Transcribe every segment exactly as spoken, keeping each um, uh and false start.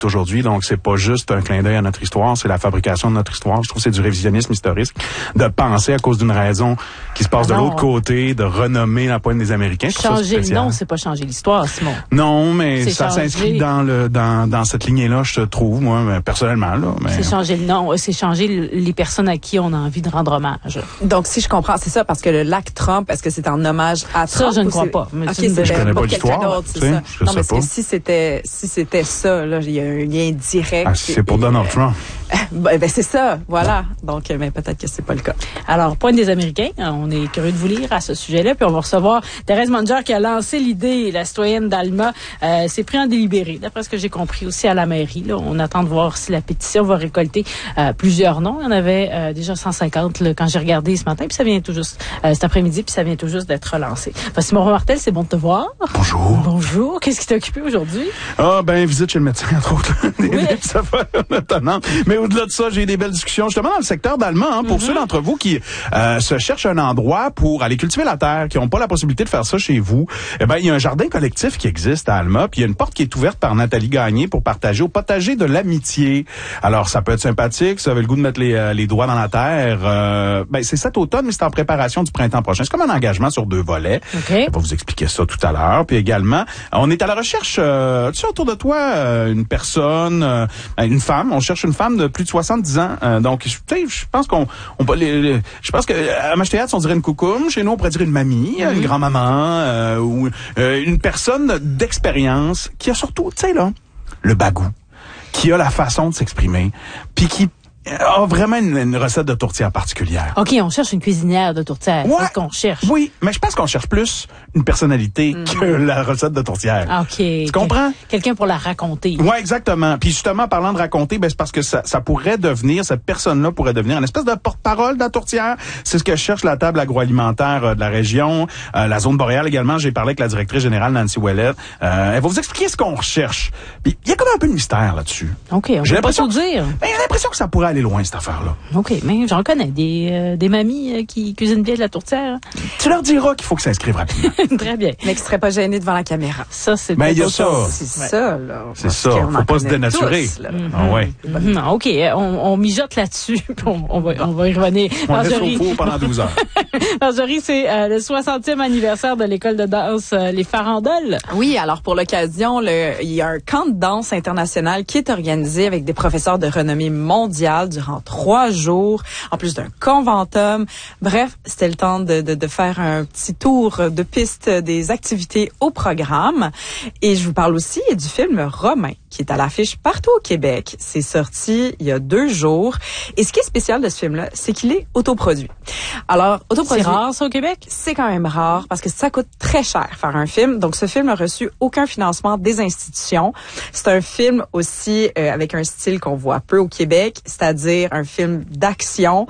aujourd'hui. Donc, c'est pas juste un clin d'œil à notre histoire, c'est la fabrication de notre histoire. Je trouve que c'est du révisionnisme historique de penser à cause d'une raison qui se passe ah de l'autre côté, de renommer la pointe des Américains. Changer le nom, c'est pas changer l'histoire, Simon. Non, mais c'est ça changer... s'inscrit dans le dans dans cette lignée-là, je trouve, moi, personnellement. Là, mais... C'est changer le nom, c'est changer les personnes à qui on a envie de rendre hommage. Donc, si je comprends, c'est ça, parce que le lac Trump, est-ce que c'est en hommage à Trump? Ça, je ne crois pas. Mais okay, c'est je connais pas l'histoire. C'est ça. Non, mais parce que si c'était si c'était ça, là, il y a un lien direct. Ah, c'est pour Donald euh, Trump. Ben, ben c'est ça, voilà. Donc, mais peut-être que c'est pas le cas. Alors, Pointe des Américains, on est curieux de vous lire à ce sujet-là, puis on va recevoir Thérèse Manger qui a lancé l'idée, la citoyenne d'Alma, euh, s'est pris en délibéré, d'après ce que j'ai compris aussi à la mairie. Là, on attend de voir si la pétition va récolter euh, plusieurs noms. Il y en avait euh, déjà cent cinquante là, quand j'ai regardé ce matin, puis ça vient tout juste euh, cet après-midi, puis ça vient tout juste d'être relancé. Enfin, Simon Martel, c'est bon de te voir. Bonjour. Bonjour. Qu'est-ce qui t'a occupé aujourd'hui? Ah, ben visite chez le médecin, entre autres. Des oui. Ça va étonnant. Mais au-delà de ça, j'ai eu des belles discussions justement dans le secteur d'Alma, hein, pour mm-hmm. ceux d'entre vous qui euh, se cherchent un endroit pour aller cultiver la terre, qui n'ont pas la possibilité de faire ça chez vous. Eh ben, il y a un jardin collectif qui existe à Alma, puis il y a une porte qui est ouverte par Nathalie Gagné pour partager au potager de l'amitié. Alors, ça peut être sympathique, ça avait le goût de mettre les, euh, les doigts dans la terre. Euh, ben, c'est cet automne, mais c'est en préparation du printemps prochain. C'est comme un engagement sur deux volets. Okay. On va vous expliquer ça tout à l'heure. Puis également, on est à la recherche, euh, tu sais, autour de toi, euh, une personne, euh, une femme. On cherche une femme de plus de soixante-dix ans. Euh, donc, je je pense qu'on, on peut les, les, je pense que à Mache-Théâtre, on dirait une coucoum. Chez nous, on pourrait dire une mamie, mm-hmm. une grand-maman, euh, ou euh, une personne d'expérience qui a surtout, tu sais là, le bagou, qui a la façon de s'exprimer, puis qui a vraiment une, une recette de tourtière particulière. OK, on cherche une cuisinière de tourtière. Ouais, c'est ce qu'on cherche. Oui, mais je pense qu'on cherche plus une personnalité mm. que la recette de tourtière. OK. Tu comprends? Quelqu'un pour la raconter. Oui, exactement. Puis justement, parlant de raconter, ben c'est parce que ça, ça pourrait devenir, cette personne-là pourrait devenir une espèce de porte-parole de la tourtière. C'est ce que cherche la table agroalimentaire euh, de la région, euh, la zone boréale également. J'ai parlé avec la directrice générale, Nancy Ouellet. Euh, elle va vous expliquer ce qu'on recherche. Puis il y a comme un peu de mystère là-dessus. OK, on peut pas tout dire. Ben, j'ai l'impression que ça pourrait aller loin, cette affaire-là. OK, mais j'en connais des, euh, des mamies euh, qui cuisinent bien de la tourtière. Tu leur diras qu'il faut que ça inscrive rapidement. Très bien. Mais qui ne serait pas gêné devant la caméra. Ça, c'est ben, il y a ça. C'est ouais. ça, là. C'est ça. Faut pas se dénaturer. Tous, mm-hmm. ah, ouais. mm-hmm. OK, on, on mijote là-dessus. on, on, va, on va y revenir. On reste au four pendant douze heures. Marjorie, c'est euh, le soixantième anniversaire de l'école de danse euh, Les Farandoles. Oui, alors pour l'occasion, le, il y a un camp de danse international qui est organisé avec des professeurs de renommée mondiale durant trois jours, en plus d'un conventum. Bref, c'était le temps de, de, de faire un petit tour de piste des activités au programme. Et je vous parle aussi du film Romain, qui est à l'affiche partout au Québec. C'est sorti il y a deux jours. Et ce qui est spécial de ce film-là, c'est qu'il est autoproduit. Alors, autoproduit... C'est rare, ça, au Québec? C'est quand même rare, parce que ça coûte très cher faire un film. Donc, ce film a reçu aucun financement des institutions. C'est un film aussi euh, avec un style qu'on voit peu au Québec, c'est-à-dire un film d'action,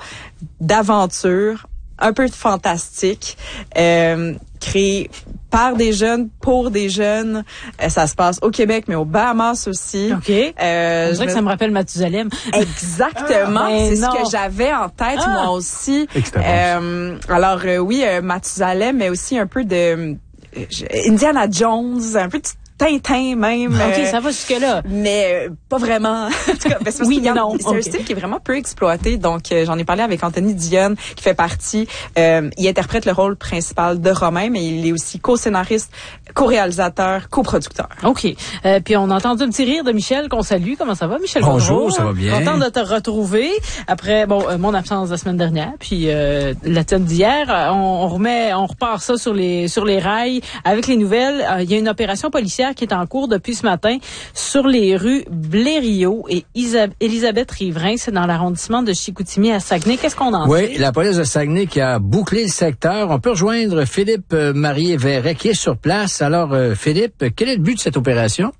d'aventure, un peu de fantastique, euh, créé par des jeunes, pour des jeunes. Euh, ça se passe au Québec, mais aux Bahamas aussi. OK. Euh, On dirait que ça me rappelle Mathusalem. Exactement. Ah, c'est non. ce que j'avais en tête, ah. moi aussi. Euh, alors, euh, oui, euh, Mathusalem, mais aussi un peu de... Euh, Indiana Jones, un peu de Tintin même. OK, euh, ça va jusque-là. Mais euh, pas vraiment. En tout cas, parce oui, qu'il non. C'est okay. un style qui est vraiment peu exploité. Donc, euh, j'en ai parlé avec Anthony Dionne, qui fait partie. Euh, il interprète le rôle principal de Romain, mais il est aussi co-scénariste, co-réalisateur, co-producteur. OK. Euh, puis, on a entendu un petit rire de Michel qu'on salue. Comment ça va, Michel? Bonjour, Bonjour. Ça va bien. Content de te retrouver après bon euh, mon absence la semaine dernière, puis euh, la tienne d'hier. On, on remet, on repart ça sur les sur les rails avec les nouvelles. Il euh, y a une opération policière qui est en cours depuis ce matin sur les rues Blériot et Isab- Élisabeth Riverain. C'est dans l'arrondissement de Chicoutimi à Saguenay. Qu'est-ce qu'on en oui, sait? Oui, la police de Saguenay qui a bouclé le secteur. On peut rejoindre Philippe euh, Marié-Verret qui est sur place. Alors, euh, Philippe, quel est le but de cette opération?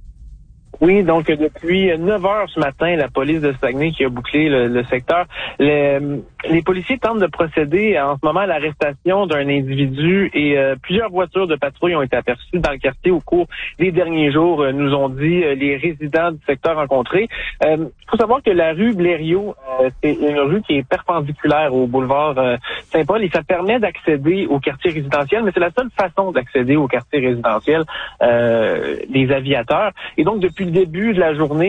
Oui, donc depuis neuf heures ce matin, la police de Saguenay qui a bouclé le, le secteur. Le, les policiers tentent de procéder en ce moment à l'arrestation d'un individu et euh, plusieurs voitures de patrouille ont été aperçues dans le quartier au cours des derniers jours, euh, nous ont dit euh, les résidents du secteur rencontrés. Il euh, faut savoir que la rue Blériot, c'est une rue qui est perpendiculaire au boulevard euh, Saint-Paul et ça permet d'accéder au quartier résidentiel, mais c'est la seule façon d'accéder au quartier résidentiel euh, des aviateurs. Et donc, depuis le début de la journée,